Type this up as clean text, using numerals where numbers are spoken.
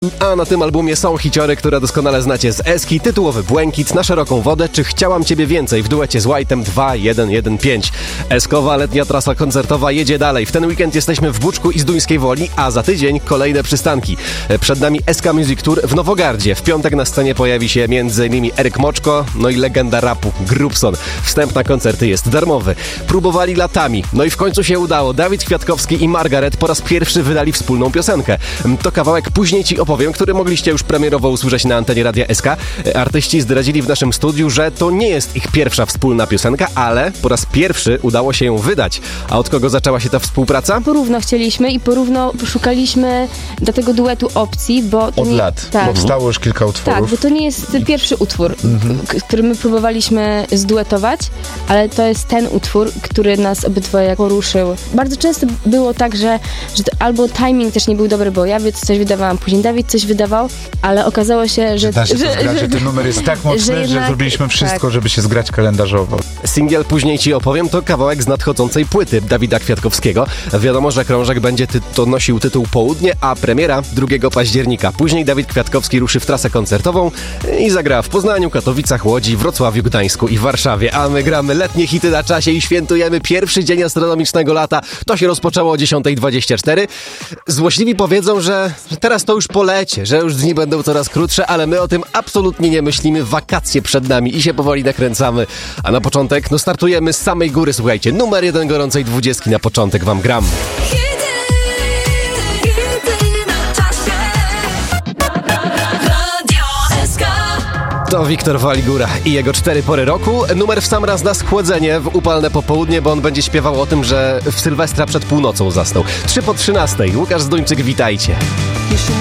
A na tym albumie są hiciory, które doskonale znacie z Eski, tytułowy Błękit, Na szeroką wodę czy Chciałam Ciebie więcej w duecie z White'em 2115. Eskowa letnia trasa koncertowa jedzie dalej. W ten weekend jesteśmy w Buczku i Zduńskiej Woli, a za tydzień kolejne przystanki. Przed nami SK Music Tour w Nowogardzie. W piątek na scenie pojawi się m.in. Eryk Moczko, no i legenda rapu Grubson. Wstęp na koncerty jest darmowy. Próbowali latami, no i w końcu się udało. Dawid Kwiatkowski i Margaret po raz pierwszy wydali wspólną piosenkę. To kawałek Później Ci opowiem, który mogliście już premierowo usłyszeć na antenie Radia SK. Artyści zdradzili w naszym studiu, że to nie jest ich pierwsza wspólna piosenka, ale po raz pierwszy udało się ją wydać. A od kogo zaczęła się ta współpraca? Porówno chcieliśmy i porówno szukaliśmy do tego duetu opcji, bo... Od lat. Tak. Powstało już kilka utworów. Tak, bo to nie jest pierwszy utwór, który my próbowaliśmy zduetować, ale to jest ten utwór, który nas obydwoje poruszył. Bardzo często było tak, że to albo timing też nie był dobry, bo ja coś wydawałam, później Dawid coś wydawał, ale okazało się, że ten numer jest tak mocny, że zrobiliśmy wszystko, żeby się zgrać kalendarzowo. Singiel Później Ci opowiem to kawałek z nadchodzącej płyty Dawida Kwiatkowskiego. Wiadomo, że krążek będzie nosił tytuł Południe, a premiera 2 października. Później Dawid Kwiatkowski ruszy w trasę koncertową i zagra w Poznaniu, Katowicach, Łodzi, Wrocławiu, Gdańsku i Warszawie. A my gramy letnie hity na czasie i świętujemy pierwszy dzień astronomicznego lata. To się rozpoczęło o 10:24. Złośliwi powiedzą, że teraz to już polecie, że już dni będą coraz krótsze, ale my o tym absolutnie nie myślimy. Wakacje przed nami i się powoli nakręcamy. A na początek, startujemy z samej góry, słuchajcie. Numer 1 gorącej 20 na początek wam gram. To Wiktor Waligura i jego 4 pory roku. Numer w sam raz na schłodzenie w upalne popołudnie, bo on będzie śpiewał o tym, że w Sylwestra przed północą zasnął. 3 po 13. Łukasz Zduńczyk, witajcie.